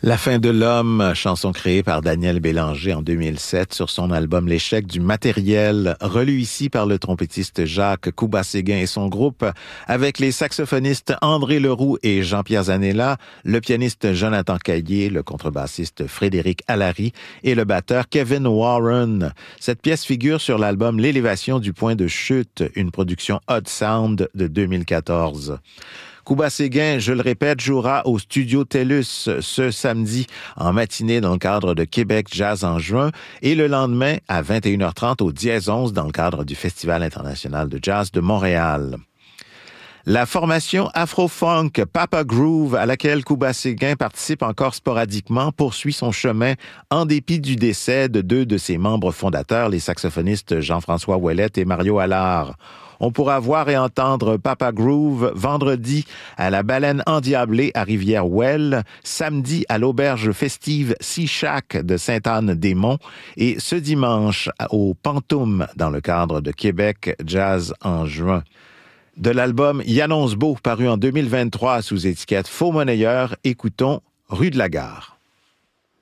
La fin de l'homme, chanson créée par Daniel Bélanger en 2007 sur son album L'échec du matériel, relu ici par le trompettiste Jacques Kuba-Séguin et son groupe, avec les saxophonistes André Leroux et Jean-Pierre Zanella, le pianiste Jonathan Caillé, le contrebassiste Frédéric Allary et le batteur Kevin Warren. Cette pièce figure sur l'album L'élévation du point de chute, une production Odd Sound de 2014. Kuba-Séguin, je le répète, jouera au Studio TELUS ce samedi en matinée dans le cadre de Québec Jazz en juin et le lendemain à 21h30 au Dièse 11 dans le cadre du Festival international de jazz de Montréal. La formation Afro-Funk Papa Groove, à laquelle Kuba-Séguin participe encore sporadiquement, poursuit son chemin en dépit du décès de deux de ses membres fondateurs, les saxophonistes Jean-François Ouellette et Mario Allard. On pourra voir et entendre Papa Groove vendredi à la Baleine Endiablée à Rivière-Ouelle, samedi à l'auberge festive Sea Shack de Sainte-Anne-des-Monts et ce dimanche au Pantoum dans le cadre de Québec Jazz en juin. De l'album Y'annonce beau paru en 2023 sous étiquette Faux Monnayeur, écoutons Rue de la Gare.